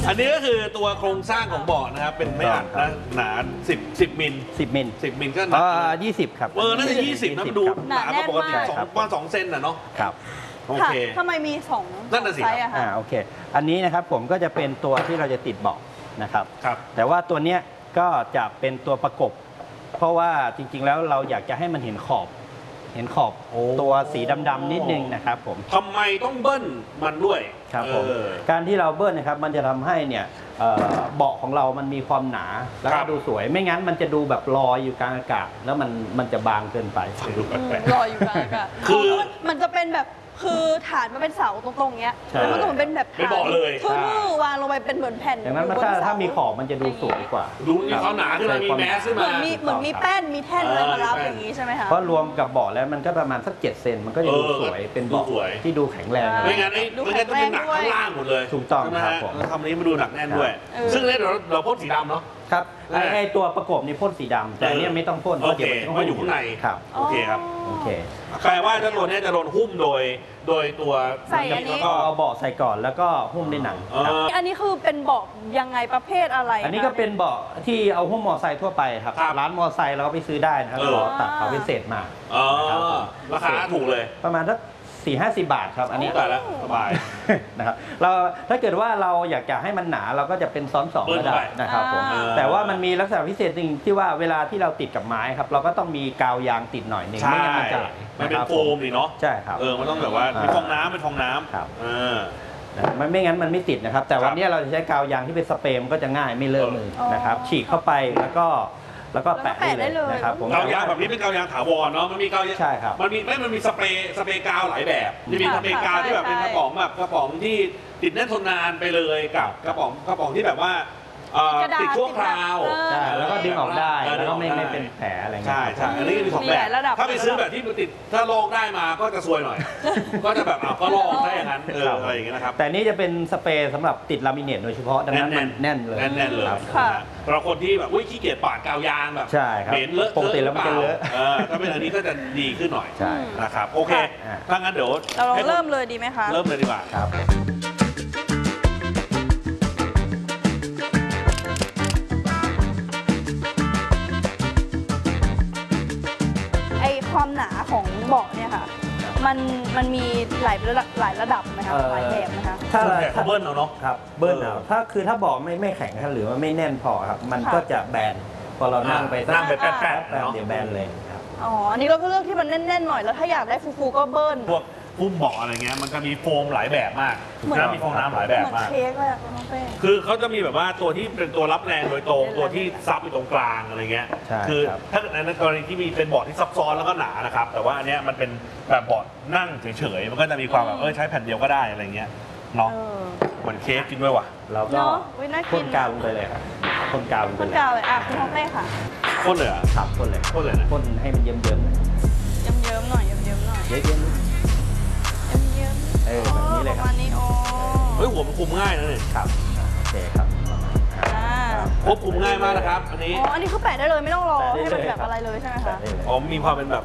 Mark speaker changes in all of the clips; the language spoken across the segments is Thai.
Speaker 1: อันนี้ก็คือตัวโครงสร้างของเบาะนะครับเป็นไม่อัดนะหนา10 มิล
Speaker 2: 10 มิล
Speaker 1: 10 มิลก็หนา
Speaker 2: 20 ครับ
Speaker 1: น่าจะ20นะดูหนาปกติ2 เซนน่ะเนาะ
Speaker 2: ครับ
Speaker 1: โอเค
Speaker 3: ทำไมมี
Speaker 1: นั่นน่ะสิ
Speaker 3: ไซส์อะคะ
Speaker 2: โอเคอันนี้นะครับผมก็จะเป็นตัวที่เราจะติดเบาะนะครับ
Speaker 1: ครับ
Speaker 2: แต่ว่าตัวเนี้ยก็จะเป็นตัวประกบ เพราะว่าจริงๆแล้วเราอยากจะให้มันเห็นขอบตัวสีดำๆนิดนึงนะครับผม
Speaker 1: ทำไมต้องเบิ้ลมันด้วย
Speaker 2: ครับผมการที่เราเบิ้ลนะครับมันจะทำให้เนี่ยเบาะของเรามันมีความหนาแล้วก็ดูสวยไม่งั้นมันจะดูแบบลอยอยู่กลางอากาศแล้วมันจะบางเกินไป
Speaker 3: ลอยอยู่กลางอากาศมันจะเป็นแบบคือฐานมันเป็นเสาตรงๆเงี้ย
Speaker 2: ใช่
Speaker 3: แล้วมันก็เหมือนเป็นแบบ
Speaker 1: ไม่บอกเลย
Speaker 3: ทื่อๆวางลงไปเป็นเหมือนแผ่น
Speaker 2: ดังนั้นถ้ามีขอบมันจะดูสวยกว่า
Speaker 1: ดูมีความหนาขึ้นมามีแมสขึ้น
Speaker 3: เหมื
Speaker 1: มา
Speaker 3: อนมีแป้นมีแท่นอะไรมารับอย่างนี้ใช่ไหมคะ
Speaker 2: เพราะรวมกับเบาะแล้วมันก็ประมาณสัก7 เซนมันก็จะดูสวยเป็นเบาะที่ดูแข็งแรง
Speaker 1: ไม่งั้นมันก็จะเป็นหนักข้างล่างหมดเลย
Speaker 2: ถูกต้องครับผม
Speaker 1: ทำนี้มาดูหนักแน่นด้วย ซึ่งเนี่ยเราพ่นสีดำเนาะ
Speaker 2: ครับไอตัวประกบนี่พ่นสีดำแต่เนี่ยไม่ต้องพ่นเพราะเดี๋ยวมัน
Speaker 1: มันอยู่ข้างใน
Speaker 2: ครับ
Speaker 1: โอเคครับ
Speaker 2: โอเค
Speaker 1: แปลว่าเจ้าตัวนี้จะโดนหุ้มโดยตัว
Speaker 3: ใส่อันนี้
Speaker 2: ก็เอาเบาะใส่ก่อนแล้วก็หุ้มด้วยหนังครับ
Speaker 3: อันนี้คือเป็นเบาะยังไงประเภทอะไร
Speaker 2: อันนี้ก็เป็นเบาะที่เอาหุ้มมอไซค์ทั่วไปครับร้านมอไซค์เราก็ไปซื้อได้นะครับเราตัดเขาพิเศษมา
Speaker 1: ราคาถูกเลย
Speaker 2: ประมาณสัก40-50 บาทครับอันนี้
Speaker 1: แต่ละสบาย
Speaker 2: นะครับเราถ้าเกิดว่าเราอยากจะให้มันหนาเราก็จะเป็นซ้อน2ก็ได้นะครับผมแต่ว่ามันมีลักษณะพิเศษหนึ่งที่ว่าเวลาที่เราติดกับไม้ครับเราก็ต้องมีกาวยางติดหน่อยหนึ่งไม่งั้นมันจะไหล
Speaker 1: มันเป็นโฟมนี่เนาะ
Speaker 2: ใช่ครับ
Speaker 1: มันต้องแบบว่าเป็นฟองน้ำเป็นฟองน้ำ
Speaker 2: ครับมันไม่งั้นมันไม่ติดนะครับแต่วันนี้เราจะใช้กาวยางที่เป็นสเปรย์มันก็จะง่ายไม่เลอะมือนะครับฉีกเข้าไปแล้วก็แปะได้เลยนะครับผม
Speaker 1: กาวยางแบบนี้เป็นกาวยางถาวรเนาะมันมีกาวยาง
Speaker 2: ใช่ครับ
Speaker 1: มันมีสเปรย์กาวหลายแบบจะมีสเปรย์กาวที่แบบเป็นกระป๋องแบบกระป๋องที่ติดแน่นทนนานไปเลยกับกระป๋องที่แบบว่าติดชั่วคราว
Speaker 2: ใช่แล้วก็ดึงออกได้แล้วก็ไม่เป็นแผลอะไรเงี้ย
Speaker 1: ใช่อันนี้มี2แบบถ้าไปซื้อแบบที่มันติดถ้าลอกได้มาก็จะซวยหน่อย ก็จะแบบก็ลอกได้อย่างนั้นอะไรอย่างเงี้ยนะครับ
Speaker 2: แต่นี่จะเป็นสเปรย์สำหรับติดลามิเนตโดยเฉพาะดังนั้นมันแน่นเลย
Speaker 1: แน่นเลยเราคนที่แบบขี้เกียจปาดกาวยางแบบ
Speaker 2: ใช่ครับ
Speaker 1: เหม็นเลอะ
Speaker 2: ปกติแล้วมันจะเลอะ
Speaker 1: ถ้าเป็นอันนี้ก็จะดีขึ้นหน่อย
Speaker 2: ใช่
Speaker 1: นะครับโอเคถ้างั้นเดี๋ยว
Speaker 3: เราเริ่มเลยดีไหมคะ
Speaker 1: เริ่มเลยดีกว่า
Speaker 2: ครับ
Speaker 3: ความหนาของเบาะเนี่ยค่ะมันมีหลายระดับไหมคะหลายแบบไหมคะ
Speaker 2: ถ้า
Speaker 1: เบิ้ลเอาเนาะ
Speaker 2: ครับเบิ้ลเอาถ้าเบาะไม่แข็งหรือว่าไม่แน่นพอครับมันก็จะแบนพอเรานั่งไปแป๊บเดี๋ยวแบนเลยครับ
Speaker 3: อ๋ออันนี้เราก็เลือกที่มันแน่นๆหน่อยแล้วถ้าอยากได้ฟูๆก็เบิ้ล
Speaker 1: พวกพุ่มเบาะอะไรเงี้ยมันจะมีโฟมหลายแบบมากนะมีฟองน้ำหลายแบบมาก
Speaker 3: เหมือนเค้กเลยอะน้องเป้
Speaker 1: คือเขาจะมีแบบว่าตัวที่เป็นตัวรับแรงโดยตรงตัวที่ซับอยู่ตรงกลางอะไรเงี้ยคือถ้าในกรณีที่มีเป็นเบาะที่ซับซ้อนแล้วก็หนานะครับแต่ว่าอันเนี้ยมันเป็นแบบเบาะนั่งเฉยๆมันก็จะมีความแบบใช้แผ่นเดียวก็ได้อะไรเงี้ยเนาะเหมือนเค้กกินด้วยว่ะ
Speaker 2: เราก็พ่นกาวลงไปเลยครับพ่นกาวลงไปเลย
Speaker 3: พ่นกาวเลยคุณน้องเป้ค่ะ
Speaker 1: พ่นเลยอ่ะ
Speaker 2: ครับพ่นเลย
Speaker 1: นะ
Speaker 2: พ่นให้มันเยิ้มๆหน่อย
Speaker 3: เยิ้มๆหน่อยเยิ้มๆหน่อย
Speaker 2: เยิ้มแบบนี้เลยครับ
Speaker 3: ประมาณนี้
Speaker 1: หัวมันคุมง่ายนะเนี่ย
Speaker 2: ครับโอเคครับ
Speaker 1: ควบคุมง่ายมากนะครับอันนี้
Speaker 3: อันนี้คือแปะได้เลยไม่ต้องรอให้มันแบบอะไรเลยใช่ไหมคะ
Speaker 1: มีความเป็นแบบ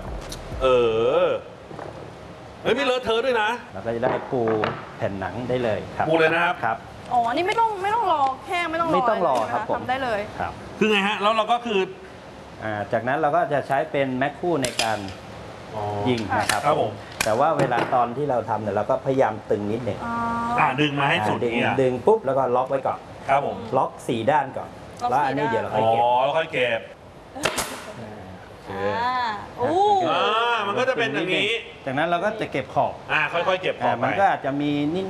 Speaker 1: ไม่เลอะเทอะด้วยนะ
Speaker 2: แล้วก็จะได้ปูแผ่นหนังได้เลยครับ
Speaker 1: ปูเลยนะครับ
Speaker 2: ครับ
Speaker 3: อันนี้ไม่ต้องรอแห้งไม่ต้องรอ
Speaker 2: ครับผม
Speaker 3: ทำได้เลย
Speaker 2: ครับ
Speaker 1: คือไงฮะแล้วเราก็คือ
Speaker 2: จากนั้นเราก็จะใช้เป็นแม็กคู่ในการยิงนะครับ
Speaker 1: ผม
Speaker 2: แต่ว่าเวลาตอนที่เราทำเนี่ยเราก็พยายามตึงนิดหนึ่ง
Speaker 1: ดึงมาให้สุด
Speaker 2: ดึงปุ๊บแล้วก็ล็อกไว้ก่อน
Speaker 1: ครับผม
Speaker 2: ล็อก4 ด้านก่อนแล้วอันนี้เดี๋ยวเราค่อยเก็บ
Speaker 1: แล้วค่อยเก็บมันก็จะเป็นอย่างนี้
Speaker 2: จากนั้นเราก็จะเก็บขอบ
Speaker 1: ค่อยๆเก็บขอบ
Speaker 2: มันก็อาจจะมีนิด